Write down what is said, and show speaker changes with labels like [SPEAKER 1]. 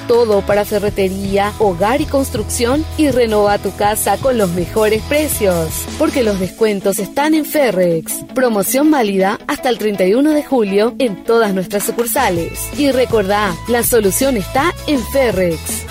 [SPEAKER 1] todo para ferretería, hogar y construcción y renova tu casa con los mejores precios. Porque los descuentos están en Ferrex. Promoción válida hasta el 31 de julio en todas nuestras sucursales. Y recordá, la solución está en Ferrex.